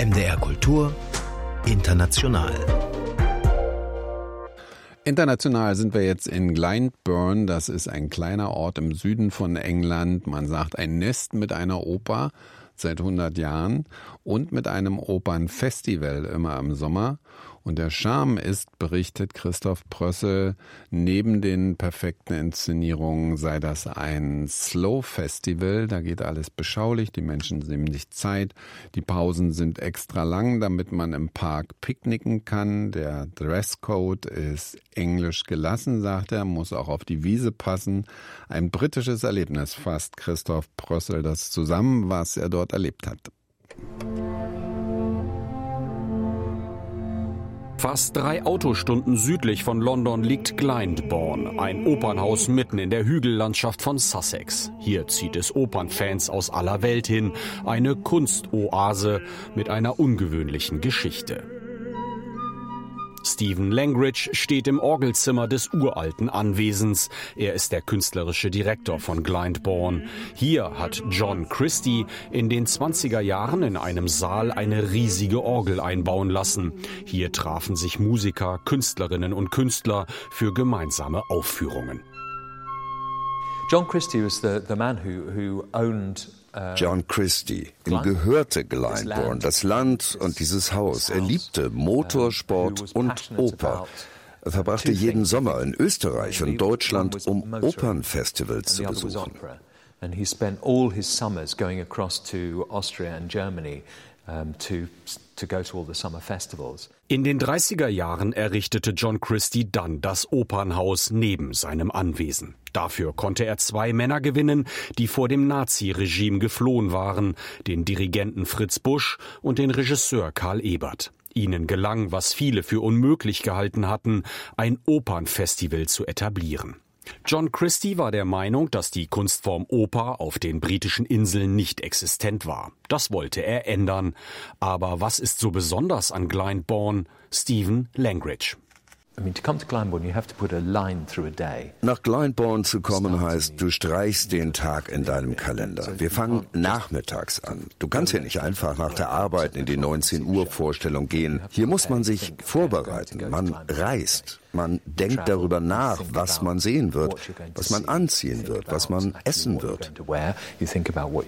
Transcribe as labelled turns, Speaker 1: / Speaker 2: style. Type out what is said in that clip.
Speaker 1: MDR Kultur International.
Speaker 2: International sind wir jetzt in Glyndebourne. Das ist ein kleiner Ort im Süden von England. Man sagt ein Nest mit einer Oper seit 100 Jahren und mit einem Opernfestival immer im Sommer. Und der Charme ist, berichtet Christoph Prössel, neben den perfekten Inszenierungen sei das ein Slow-Festival. Da geht alles beschaulich, die Menschen nehmen sich Zeit. Die Pausen sind extra lang, damit man im Park picknicken kann. Der Dresscode ist englisch gelassen, sagt er, muss auch auf die Wiese passen. Ein britisches Erlebnis fasst Christoph Prössel das zusammen, was er dort erlebt hat.
Speaker 3: Fast 3 Autostunden südlich von London liegt Glyndebourne, ein Opernhaus mitten in der Hügellandschaft von Sussex. Hier zieht es Opernfans aus aller Welt hin, eine Kunstoase mit einer ungewöhnlichen Geschichte. Stephen Langridge steht im Orgelzimmer des uralten Anwesens. Er ist der künstlerische Direktor von Glyndebourne. Hier hat John Christie in den 20er Jahren in einem Saal eine riesige Orgel einbauen lassen. Hier trafen sich Musiker, Künstlerinnen und Künstler für gemeinsame Aufführungen.
Speaker 4: John Christie was the man who owned
Speaker 5: John Christie. Ihm gehörte Glyndebourne, das Land und dieses Haus. Er liebte Motorsport und Oper. Er verbrachte jeden Sommer in Österreich und Deutschland, um Opernfestivals zu besuchen.
Speaker 4: And he spent all his summers going across to Austria and Germany to go to all the summer festivals.
Speaker 3: In den 30er Jahren errichtete John Christie dann das Opernhaus neben seinem Anwesen. Dafür konnte er 2 Männer gewinnen, die vor dem Naziregime geflohen waren, den Dirigenten Fritz Busch und den Regisseur Karl Ebert. Ihnen gelang, was viele für unmöglich gehalten hatten, ein Opernfestival zu etablieren. John Christie war der Meinung, dass die Kunstform Oper auf den britischen Inseln nicht existent war. Das wollte er ändern. Aber was ist so besonders an Glyndebourne? Stephen Langridge.
Speaker 5: Nach Glyndebourne zu kommen heißt, du streichst den Tag in deinem Kalender. Wir fangen nachmittags an. Du kannst ja nicht einfach nach der Arbeit in die 19 Uhr Vorstellung gehen. Hier muss man sich vorbereiten. Man reist. Man denkt darüber nach, was man sehen wird, was man anziehen wird, was man essen wird.